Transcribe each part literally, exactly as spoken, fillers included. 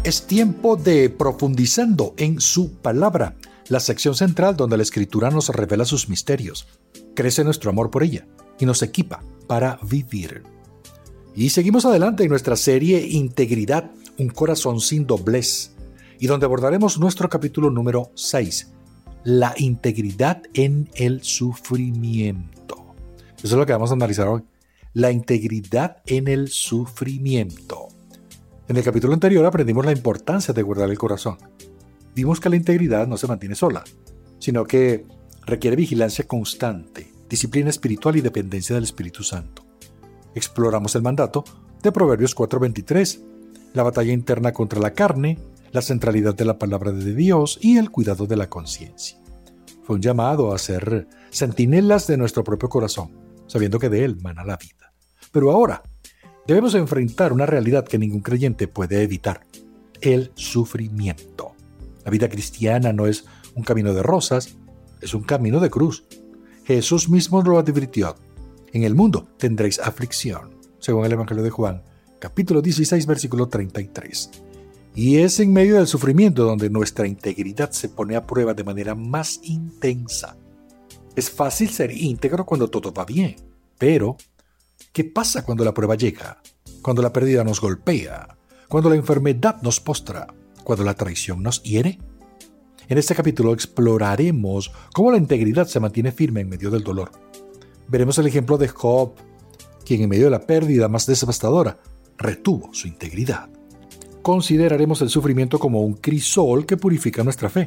Es tiempo de Profundizando en su palabra, la sección central donde la Escritura nos revela sus misterios. Crece nuestro amor por ella y nos equipa para vivir. Y seguimos adelante en nuestra serie Integridad, un corazón sin doblez, y donde abordaremos nuestro capítulo número seis, la integridad en el sufrimiento. Eso es lo que vamos a analizar hoy, la integridad en el sufrimiento. En el capítulo anterior aprendimos la importancia de guardar el corazón. Vimos que la integridad no se mantiene sola, sino que requiere vigilancia constante, disciplina espiritual y dependencia del Espíritu Santo. Exploramos el mandato de Proverbios cuatro veintitrés, la batalla interna contra la carne, la centralidad de la palabra de Dios y el cuidado de la conciencia. Fue un llamado a ser centinelas de nuestro propio corazón, sabiendo que de él mana la vida. Pero ahora debemos enfrentar una realidad que ningún creyente puede evitar: el sufrimiento. La vida cristiana no es un camino de rosas, es un camino de cruz. Jesús mismo lo advirtió: en el mundo tendréis aflicción, según el Evangelio de Juan, capítulo dieciséis, versículo treinta y tres. Y es en medio del sufrimiento donde nuestra integridad se pone a prueba de manera más intensa. Es fácil ser íntegro cuando todo va bien, pero ¿qué pasa cuando la prueba llega? Cuando la pérdida nos golpea, cuando la enfermedad nos postra, cuando la traición nos hiere. En este capítulo exploraremos cómo la integridad se mantiene firme en medio del dolor. Veremos el ejemplo de Job, quien en medio de la pérdida más devastadora retuvo su integridad. Consideraremos el sufrimiento como un crisol que purifica nuestra fe.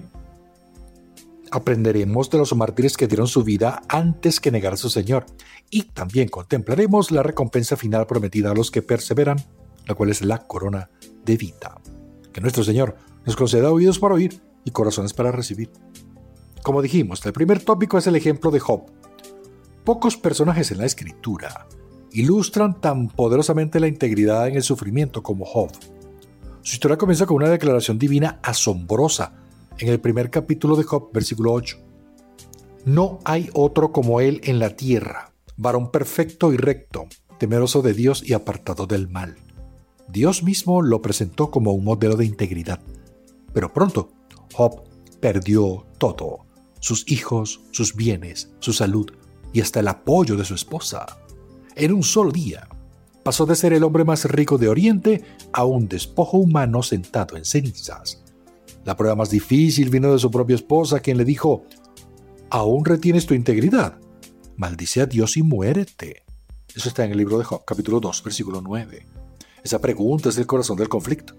Aprenderemos de los mártires que dieron su vida antes que negar a su Señor, y también contemplaremos la recompensa final prometida a los que perseveran, la cual es la corona de vida. Que nuestro Señor nos conceda oídos para oír y corazones para recibir. Como dijimos, el primer tópico es el ejemplo de Job. Pocos personajes en la Escritura ilustran tan poderosamente la integridad en el sufrimiento como Job. Su historia comienza con una declaración divina asombrosa en el primer capítulo de Job, versículo ocho. No hay otro como él en la tierra, varón perfecto y recto, temeroso de Dios y apartado del mal. Dios mismo lo presentó como un modelo de integridad. Pero pronto, Job perdió todo: sus hijos, sus bienes, su salud y hasta el apoyo de su esposa. En un solo día, pasó de ser el hombre más rico de Oriente a un despojo humano sentado en cenizas. La prueba más difícil vino de su propia esposa, quien le dijo: ¿aún retienes tu integridad? Maldice a Dios y muérete. Eso está en el libro de Job, capítulo dos, versículo nueve. Esa pregunta es el corazón del conflicto.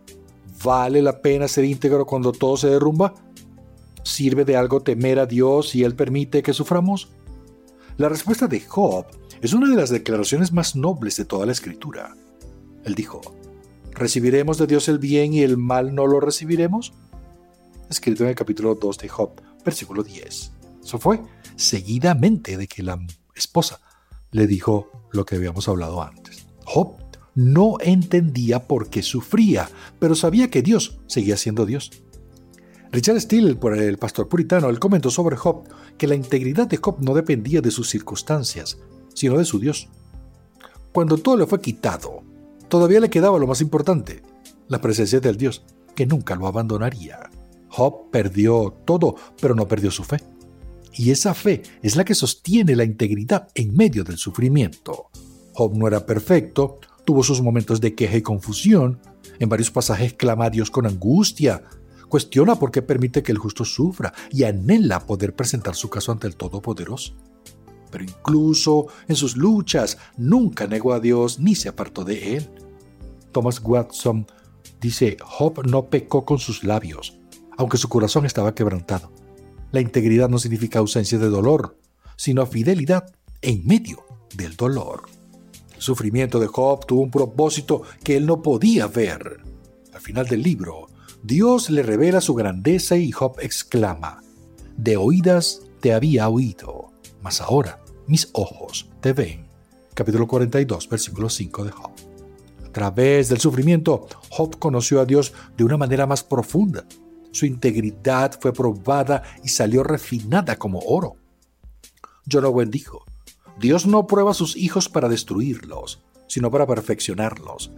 ¿Vale la pena ser íntegro cuando todo se derrumba? ¿Sirve de algo temer a Dios si Él permite que suframos? La respuesta de Job es una de las declaraciones más nobles de toda la Escritura. Él dijo: ¿recibiremos de Dios el bien y el mal no lo recibiremos? Escrito en el capítulo dos de Job, versículo diez. Eso fue seguidamente de que la esposa le dijo lo que habíamos hablado antes. Job no entendía por qué sufría, pero sabía que Dios seguía siendo Dios. Richard Steele, el pastor puritano, él comentó sobre Job que la integridad de Job no dependía de sus circunstancias, sino de su Dios. Cuando todo le fue quitado, todavía le quedaba lo más importante: la presencia del Dios, que nunca lo abandonaría. Job perdió todo, pero no perdió su fe. Y esa fe es la que sostiene la integridad en medio del sufrimiento. Job no era perfecto, tuvo sus momentos de queja y confusión. En varios pasajes clama a Dios con angustia, cuestiona por qué permite que el justo sufra y anhela poder presentar su caso ante el Todopoderoso. Pero incluso en sus luchas nunca negó a Dios ni se apartó de él. Thomas Watson dice: Job no pecó con sus labios, aunque su corazón estaba quebrantado. La integridad no significa ausencia de dolor, sino fidelidad en medio del dolor. El sufrimiento de Job tuvo un propósito que él no podía ver. Al final del libro, Dios le revela su grandeza y Job exclama: de oídas te había oído, mas ahora mis ojos te ven. Capítulo cuarenta y dos, versículo cinco de Job. A través del sufrimiento, Job conoció a Dios de una manera más profunda. Su integridad fue probada y salió refinada como oro. John Owen dijo: Dios no prueba a sus hijos para destruirlos, sino para perfeccionarlos.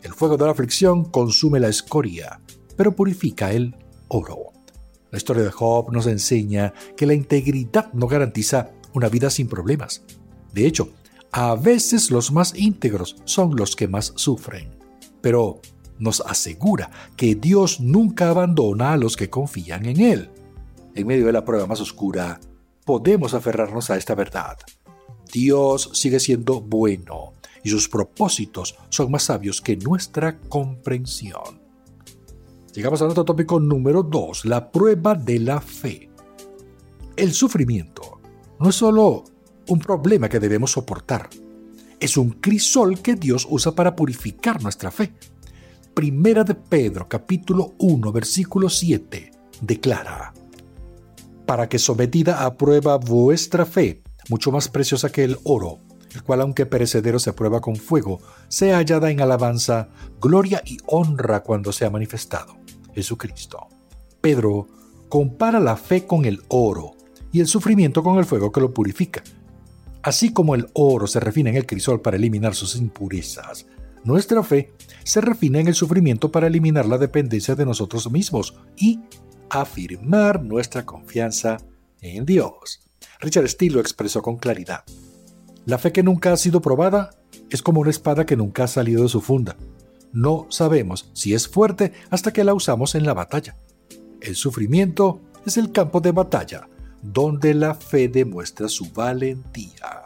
El fuego de la aflicción consume la escoria, pero purifica el oro. La historia de Job nos enseña que la integridad no garantiza una vida sin problemas. De hecho, a veces los más íntegros son los que más sufren. Pero nos asegura que Dios nunca abandona a los que confían en Él. En medio de la prueba más oscura, podemos aferrarnos a esta verdad. Dios sigue siendo bueno y sus propósitos son más sabios que nuestra comprensión. Llegamos a nuestro tópico número dos, la prueba de la fe. El sufrimiento no es solo un problema que debemos soportar, es un crisol que Dios usa para purificar nuestra fe. Primera de Pedro, capítulo uno, versículo siete, declara: para que sometida a prueba vuestra fe, mucho más preciosa que el oro, el cual aunque perecedero se prueba con fuego, sea hallada en alabanza, gloria y honra cuando sea manifestado Jesucristo. Pedro compara la fe con el oro y el sufrimiento con el fuego que lo purifica. Así como el oro se refina en el crisol para eliminar sus impurezas, nuestra fe se refina en el sufrimiento para eliminar la dependencia de nosotros mismos y afirmar nuestra confianza en Dios. Richard Steele lo expresó con claridad. La fe que nunca ha sido probada es como una espada que nunca ha salido de su funda. No sabemos si es fuerte hasta que la usamos en la batalla. El sufrimiento es el campo de batalla, donde la fe demuestra su valentía.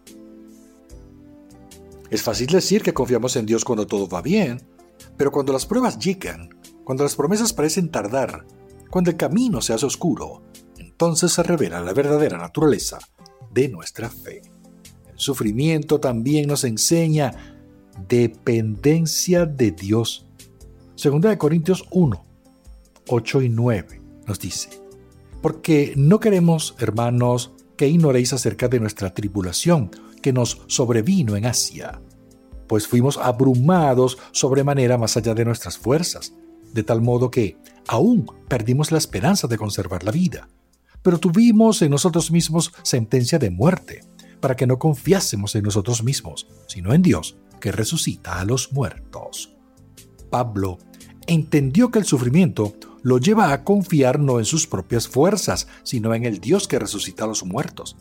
Es fácil decir que confiamos en Dios cuando todo va bien, pero cuando las pruebas llegan, cuando las promesas parecen tardar, cuando el camino se hace oscuro, entonces se revela la verdadera naturaleza de nuestra fe. El sufrimiento también nos enseña dependencia de Dios. Segunda de Corintios uno, ocho y nueve nos dice: porque no queremos, hermanos, que ignoréis acerca de nuestra tribulación que nos sobrevino en Asia, pues fuimos abrumados sobremanera más allá de nuestras fuerzas, de tal modo que aún perdimos la esperanza de conservar la vida. Pero tuvimos en nosotros mismos sentencia de muerte, para que no confiásemos en nosotros mismos, sino en Dios, que resucita a los muertos. Pablo entendió que el sufrimiento lo lleva a confiar no en sus propias fuerzas, sino en el Dios que resucita a los muertos.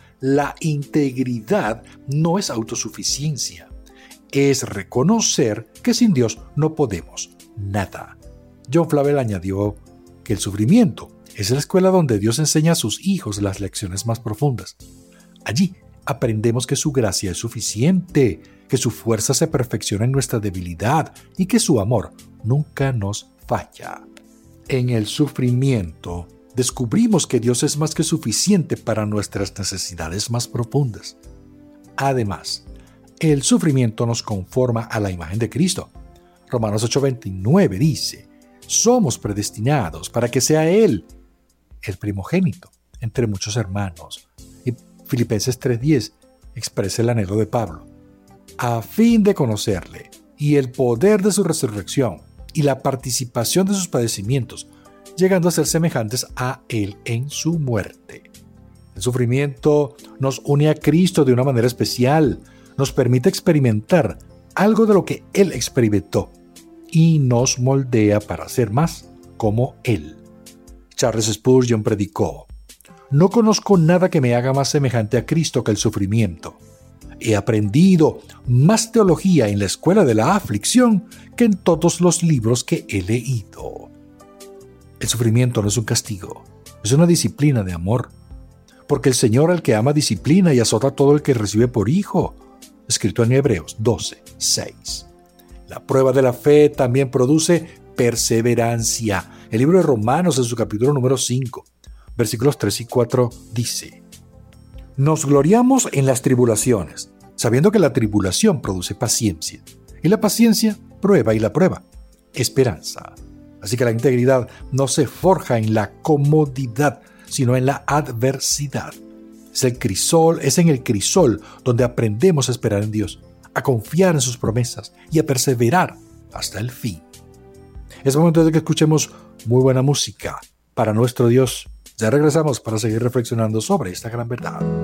La integridad no es autosuficiencia, es reconocer que sin Dios no podemos nada. John Flavel añadió que el sufrimiento es la escuela donde Dios enseña a sus hijos las lecciones más profundas. Allí aprendemos que su gracia es suficiente, que su fuerza se perfecciona en nuestra debilidad y que su amor nunca nos falla. En el sufrimiento descubrimos que Dios es más que suficiente para nuestras necesidades más profundas. Además, el sufrimiento nos conforma a la imagen de Cristo. Romanos ocho veintinueve dice: somos predestinados para que sea Él el primogénito entre muchos hermanos. Y Filipenses tres diez expresa el anhelo de Pablo, a fin de conocerle y el poder de su resurrección y la participación de sus padecimientos, llegando a ser semejantes a Él en su muerte. El sufrimiento nos une a Cristo de una manera especial, nos permite experimentar algo de lo que Él experimentó y nos moldea para ser más como Él. Charles Spurgeon predicó: no conozco nada que me haga más semejante a Cristo que el sufrimiento. He aprendido más teología en la escuela de la aflicción que en todos los libros que he leído. El sufrimiento no es un castigo, es una disciplina de amor, porque el Señor al que ama disciplina y azota a todo el que recibe por hijo, escrito en Hebreos doce seis. La prueba de la fe también produce perseverancia. El libro de Romanos, en su capítulo número cinco, versículos tres y cuatro, dice: nos gloriamos en las tribulaciones, sabiendo que la tribulación produce paciencia, y la paciencia prueba, y la prueba esperanza. Así que la integridad no se forja en la comodidad, sino en la adversidad. Es el crisol, es en el crisol donde aprendemos a esperar en Dios, a confiar en sus promesas y a perseverar hasta el fin. Es momento de que escuchemos muy buena música para nuestro Dios. Ya regresamos para seguir reflexionando sobre esta gran verdad.